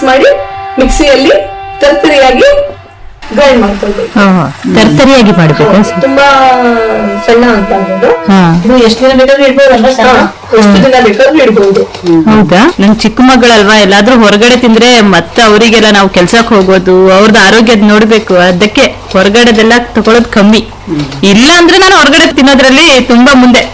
ಮಾಡಿ ಮಿಕ್ಸಿಯಲ್ಲಿ ತರ್ತರಿಯಾಗಿ ಗ್ರೈಂಡ್ ಮಾಡ್ಕೊಳ್ಬೇಕು. ತರ್ತರಿಯಾಗಿ ಮಾಡ್ಬೇಕು, ತುಂಬಾ ಸಣ್ಣ ಅಂತ ಅನ್ಬೋದು. ಇದು ಎಷ್ಟು ದಿನ ಬೇಕಾದ್ರೂ ಇಡ್ಬೋದಲ್ವಾ? ಎಷ್ಟು ದಿನ ಬೇಕಾದ್ರೂ ಇಡ್ಬೋದು. ಹೌದಾ? ನನ್ ಚಿಕ್ಕ ಮಗಳಲ್ವಾ, ಎಲ್ಲಾದ್ರೂ ಹೊರಗಡೆ ತಿಂದ್ರೆ ಮತ್ತೆ ಅವರಿಗೆಲ್ಲ ನಾವು ಕೆಲ್ಸಕ್ಕೆ ಹೋಗೋದು, ಅವ್ರದ್ದು ಆರೋಗ್ಯದ ನೋಡ್ಬೇಕು, ಅದಕ್ಕೆ ಹೊರಗಡೆದೆಲ್ಲ ತಗೊಳೋದು ಕಮ್ಮಿ. ಇಲ್ಲ ಅಂದ್ರೆ ನಾನು ಹೊರಗಡೆ ತಿನ್ನೋದ್ರಲ್ಲಿ ತುಂಬಾ ಮುಂದೆ.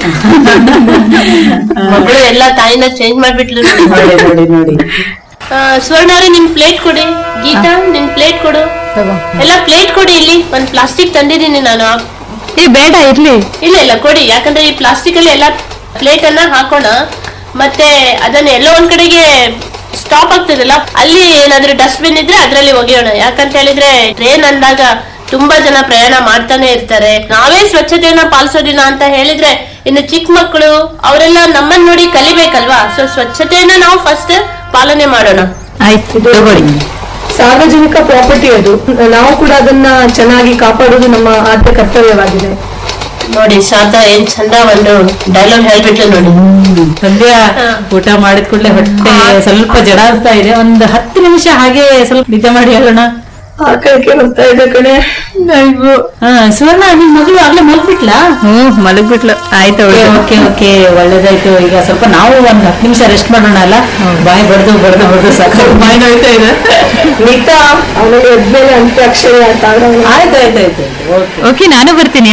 ಮಗಳು ಎಲ್ಲ ತಾಯಿನ ಚೇಂಜ್ ಮಾಡ್ಬಿಟ್ಲು. ನೋಡಿ ನೋಡಿ. ಸ್ವರ್ಣ ಅವ್ರೆ ನಿಮ್ ಪ್ಲೇಟ್ ಕೊಡಿ. ಗೀತಾ ನಿನ್ ಪ್ಲೇಟ್ ಕೊಡು. ಎಲ್ಲ ಪ್ಲೇಟ್ ಕೊಡಿ. ಇಲ್ಲಿ ಒಂದ್ ಪ್ಲಾಸ್ಟಿಕ್ ತಂದಿದ್ದೀನಿ ನಾನು. ಬೇಡ ಇರ್ಲಿ. ಇಲ್ಲ ಕೊಡಿ, ಯಾಕಂದ್ರೆ ಈ ಪ್ಲಾಸ್ಟಿಕ್ ಅಲ್ಲಿ ಎಲ್ಲ ಪ್ಲೇಟ್ ಅನ್ನ ಹಾಕೋಣ, ಮತ್ತೆ ಅದನ್ನ ಎಲ್ಲೋ ಒಂದ್ ಕಡೆಗೆ ಸ್ಟಾಪ್ ಆಗ್ತದಲ್ಲ, ಅಲ್ಲಿ ಏನಾದ್ರೂ ಡಸ್ಟ್ ಬಿನ್ ಇದ್ರೆ ಅದ್ರಲ್ಲಿ ಒಗೆಯೋಣ. ಯಾಕಂತ ಹೇಳಿದ್ರೆ ಟ್ರೈನ್ ಅಂದಾಗ ತುಂಬಾ ಜನ ಪ್ರಯಾಣ ಮಾಡ್ತಾನೆ ಇರ್ತಾರೆ. ನಾವೇ ಸ್ವಚ್ಛತೆಯನ್ನ ಪಾಲಿಸೋದಿಲ್ಲ ಅಂತ ಹೇಳಿದ್ರೆ ಇನ್ನು ಚಿಕ್ಕ ಮಕ್ಕಳು ಅವರೆಲ್ಲ ನಮ್ಮನ್ನ ನೋಡಿ ಕಲಿಬೇಕಲ್ವಾ? ಸೊ ಸ್ವಚ್ಛತೆಯನ್ನ ನಾವು ಫಸ್ಟ್ ಪಾಲನೆ ಮಾಡೋಣ. ಆಯ್ತು ತಗೊಳ್ಳಿ. ಸಾರ್ವಜನಿಕ ಪ್ರಾಪರ್ಟಿ ಅದು, ನಾವು ಕೂಡ ಅದನ್ನ ಚೆನ್ನಾಗಿ ಕಾಪಾಡೋದು ನಮ್ಮ ಆದ್ಯ ಕರ್ತವ್ಯವಾಗಿದೆ. ನೋಡಿ ಶಾರದಾ ಏನ್ ಚಂದ ಒಂದು ಡೈಲಾಗ್ ಹೇಳ್ಬಿಟ್ಲು ನೋಡಿ. ಸಂಧ್ಯಾ ಊಟ ಮಾಡಿದ ಕೂಡಲೇ ಹೊಟ್ಟೆ ಸ್ವಲ್ಪ ಜಡಾಡ್ತಾ ಇದೆ. ಒಂದು 10 ನಿಮಿಷ ಹಾಗೆ ಸ್ವಲ್ಪ ನಿದ್ದೆ ಮಾಡಿ ಹೇಳೋಣ. ಆಕಳಕ್ಕೆ ಬರ್ತಾ ಇದೆ ಕಣೆ. ಸುವರ್ಣ, ನಿಮ್ ಮಗಳು ಆಗ್ಲೇ ಮಲ್ಬಿಟ್ಲಾ? ಮಲಗ್ಬಿಟ್ಲು. ಆಯ್ತು. ಓಕೆ ಓಕೆ, ಒಳ್ಳೇದಾಯ್ತು. ಈಗ ಸ್ವಲ್ಪ ನಾವು ಒಂದ್ 10 ನಿಮಿಷ ರೆಸ್ಟ್ ಮಾಡೋಣ ಅಲ್ಲ? ಬಾಯಿ ಬಡ್ದು ಸಾಕು, ಬಾಯಿ ನೋಯ್ತಾ ಇದೆ. ಮಿತಾ ಅವನಿಗೆ ಎದ್ಮೇಲೆ ಅಂತ್ಯಾಕ್ಷರಿ ಅಂತ. ಆಯ್ತಾಯ್ತಾಯ್ತು. ಓಕೆ, ನಾನು ಬರ್ತೀನಿ.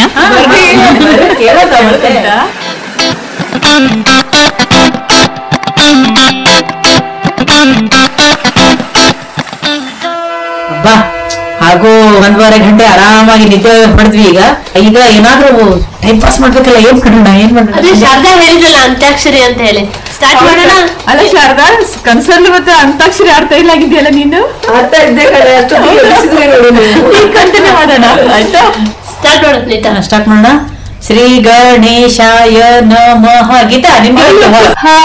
ಅಬ್ಬಾ, ಹಾಗೂ 1.5 ಗಂಟೆ ಆರಾಮಾಗಿ ನಿದ್ದೆ ಮಾಡಿದ್ವಿ. ಈಗ ಏನಾದ್ರೂ ಟೈಮ್ ಪಾಸ್ ಮಾಡ್ಬೇಕಲ್ಲ, ಏನ್ ಮಾಡೋಣ? ಅದೇ ಶಾರದಾ ಹೇಳಿದ್ರಲ್ಲ ಅಂತ್ಯಾಕ್ಷರಿ ಅಂತ ಹೇಳಿ, ಸ್ಟಾರ್ಟ್ ಮಾಡೋಣ. ಅಲ್ಲ ಶಾರದಾ, ಕನ್ಸಲ್ಲಿ ಮತ್ತೆ ಅಂತಾಕ್ಷರಿ ಆಡ್ತಾ ಇಲ್ಲ ಆಗಿದೆಯಲ್ಲ ನೀನು? ಆಡ್ತಾ ಇದ್ದೆ ಕಡೆ, ಅಷ್ಟೊತ್ತಿಗೆ ಕಂಟಿನ್ಯೂ ಮಾಡೋಣ. ಆಯ್ತಾ? ಸ್ಟಾರ್ಟ್ ಮಾಡೋದು ನೀತಾ. ಸ್ಟಾರ್ಟ್ ಮಾಡೋಣ. ಶ್ರೀ ಗಣೇಶಾಯ ನಮಃ. ಗೀತಾ ನಿಮ್ಗೆ